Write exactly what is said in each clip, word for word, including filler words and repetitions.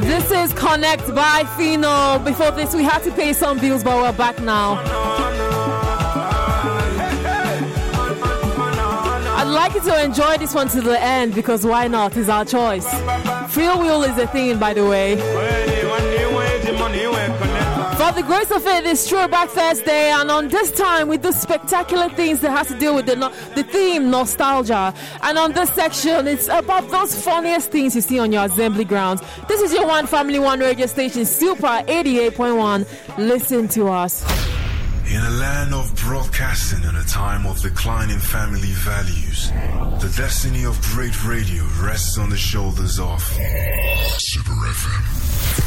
This is Connect by Fino. Before this, we had to pay some bills, but we're back now. I'd like you to enjoy this one to the end because why not? It's our choice. Free will is a thing, by the way. For the grace of it, it's Throwback Thursday, and on this time we do spectacular things that has to do with the no- the theme nostalgia. And on this section, it's about those funniest things you see on your assembly grounds. This is your One Family One radio station, Super eighty-eight point one. Listen to us. In a land of broadcasting and a time of declining family values, the destiny of great radio rests on the shoulders of Super F M.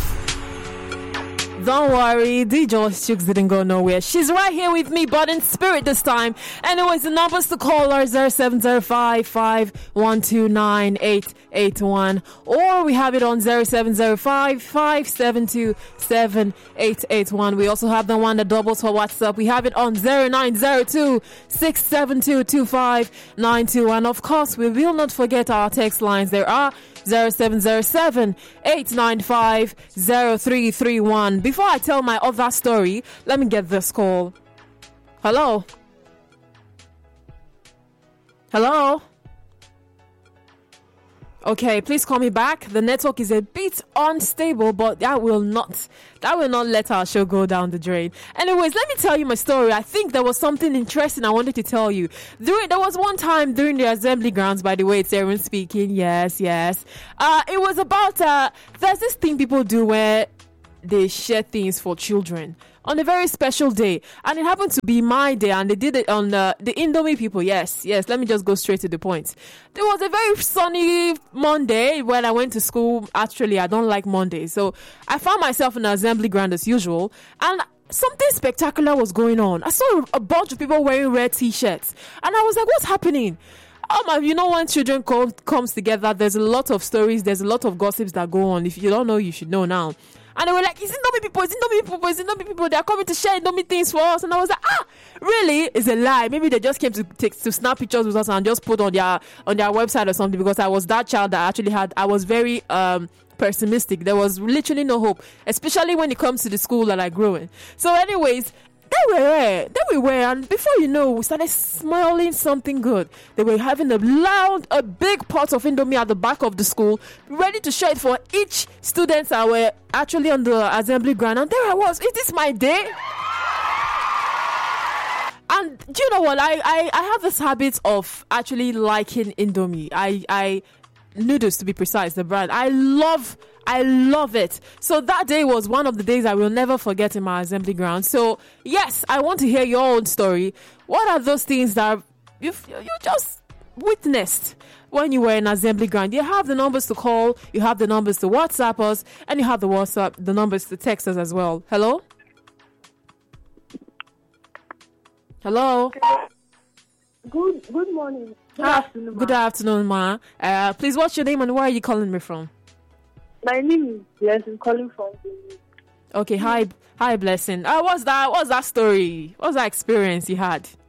Don't worry, D. Joyce Chooks didn't go nowhere. She's right here with me, but in spirit this time. Anyways, the numbers to call are zero seven zero five, five one two nine, eight eight one, or we have it on zero seven zero five, five seven two, seven eight eight one. We also have the one that doubles for WhatsApp. We have it on zero nine zero two, six seven two, two five nine two, and of course, we will not forget our text lines. There are zero seven zero seven, eight nine five, zero three three one. Before I tell my other story, let me get this call. Hello? Hello? Okay, please call me back. The network is a bit unstable, but that will not that will not let our show go down the drain. Anyways, let me tell you my story. I think there was something interesting I wanted to tell you. During there was one time during the assembly grounds, by the way, it's Aaron speaking. Yes, yes. Uh, it was about uh, there's this thing people do where they share things for children on a very special day, and it happened to be my day, and they did it on uh, the Indomie people. Yes, yes, let me just go straight to the point. There was a very sunny Monday when I went to school. Actually, I don't like Mondays, so I found myself in an assembly ground as usual, and something spectacular was going on. I saw a bunch of people wearing red t-shirts, and I was like, what's happening? Um, you know, when children come, comes together, there's a lot of stories, there's a lot of gossips that go on. If you don't know, you should know now. And they were like, is it Indomie people? Is it Indomie people? Is it Indomie people? They are coming to share Indomie things for us. And I was like, ah, really? It's a lie. Maybe they just came to take to snap pictures with us and just put on their on their website or something. Because I was that child that actually had, I was very um pessimistic. There was literally no hope, especially when it comes to the school that I grew in. So, anyways, They were there. There we were, and before you know, we started smelling something good. They were having a loud, a big pot of Indomie at the back of the school, ready to share it for each student that were actually on the assembly ground. And there I was. Is this my day? And do you know what? I, I, I have this habit of actually liking Indomie. I, I noodles to be precise, the brand. I love I love it. So that day was one of the days I will never forget in my assembly ground. So yes, I want to hear your own story. What are those things that you you just witnessed when you were in assembly ground? You have the numbers to call, you have the numbers to WhatsApp us, and you have the WhatsApp the numbers to text us as well. Hello? Hello? Good good morning. Good ah, afternoon. Ma. Good afternoon, ma. Uh, please, what's your name and where are you calling me from? My name is Blessing, calling from Benin. Okay, hi, hi, Blessing. Uh, what's that? What's that story? What's that experience you had?